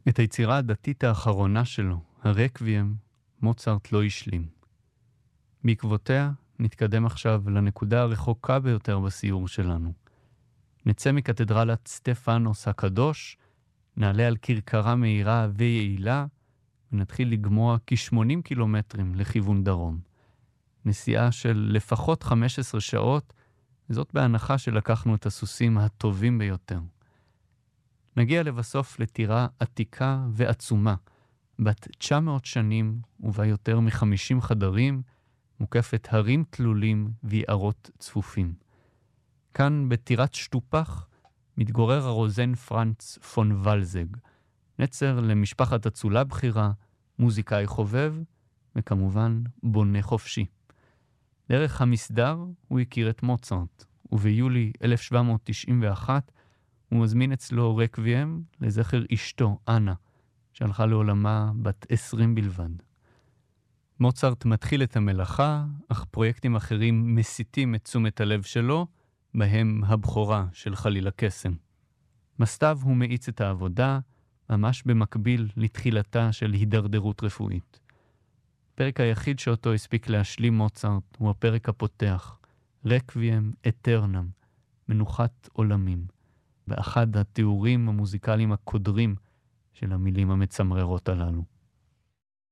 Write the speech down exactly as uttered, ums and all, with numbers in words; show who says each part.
Speaker 1: את היצירה הדתית האחרונה שלו, הרקוויאם, מוצרט לא השלים. בעקבותיה נתקדם עכשיו לנקודה הרחוקה ביותר בסיור שלנו. נצא מקתדרלת סטפנוס הקדוש, נעלה על כרכרה מהירה ויעילה, ונתחיל לגמוע כ-שמונים קילומטרים לכיוון דרום. נסיעה של לפחות חמש עשרה שעות, וזאת בהנחה שלקחנו את הסוסים הטובים ביותר. נגיע לבסוף לטירה עתיקה ועצומה, בת תשע מאות שנים ובה יותר מ-חמישים חדרים, מוקפת הרים תלולים ויערות צפופים. כאן בטירת שטופח מתגורר הרוזן פרנץ פון ולזג, נצר למשפחת אצולה בכירה, מוזיקאי חובב וכמובן בונה חופשי. דרך המסדר הוא הכיר את מוצרט, וביולי אלף שבע מאות תשעים ואחת הוא מזמין אצלו רקוויאם לזכר אשתו, אנה, שהלכה לעולמה בת עשרים בלבד. מוצרט מתחיל את המלאכה, אך פרויקטים אחרים מסיתים את תשומת הלב שלו, בהם הבכורה של חליל הקסם. מסתיו הוא מאיץ את העבודה, ממש במקביל לתחילתה של הידרדרות רפואית. הפרק היחיד שאותו הספיק להשלים מוצרט הוא הפרק הפותח, רקוויאם אטרנם, מנוחת עולמים, באחד התיאורים המוזיקליים הקודרים של המילים המצמררות הללו.